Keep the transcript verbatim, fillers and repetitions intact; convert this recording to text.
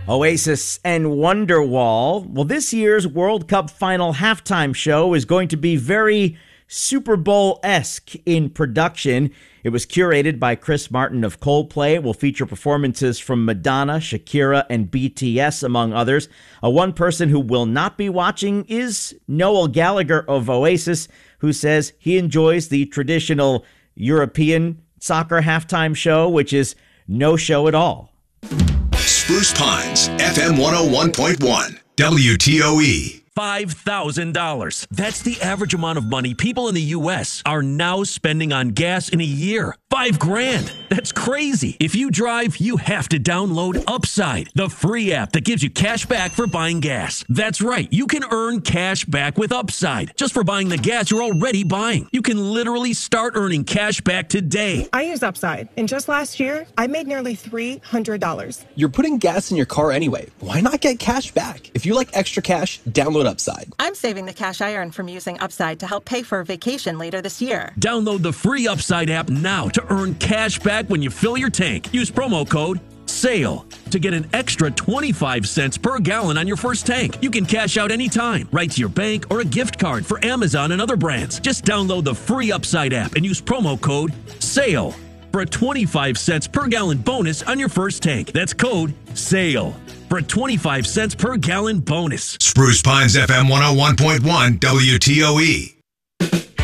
Oasis and Wonderwall. Well, this year's World Cup final halftime show is going to be very Super Bowl-esque in production. It was curated by Chris Martin of Coldplay. It will feature performances from Madonna, Shakira, and B T S, among others. Uh, one person who will not be watching is Noel Gallagher of Oasis, who says he enjoys the traditional European soccer halftime show, which is no show at all. Spruce Pines, F M one oh one point one, W T O E. five thousand dollars. That's the average amount of money people in the U S are now spending on gas in a year. Five grand. That's crazy. If you drive, you have to download Upside, the free app that gives you cash back for buying gas. That's right. You can earn cash back with Upside just for buying the gas you're already buying. You can literally start earning cash back today. I use Upside, and just last year, I made nearly three hundred dollars. You're putting gas in your car anyway. Why not get cash back? If you like extra cash, download Upside. I'm saving the cash I earn from using Upside to help pay for a vacation later this year. Download the free Upside app now to earn cash back when you fill your tank. Use promo code SALE to get an extra twenty-five cents per gallon on your first tank. You can cash out anytime, right to your bank or a gift card for Amazon and other brands. Just download the free Upside app and use promo code SALE for a twenty-five cents per gallon bonus on your first tank. That's code SALE for a twenty-five cents per gallon bonus. Spruce Pines, F M one oh one point one, W T O E.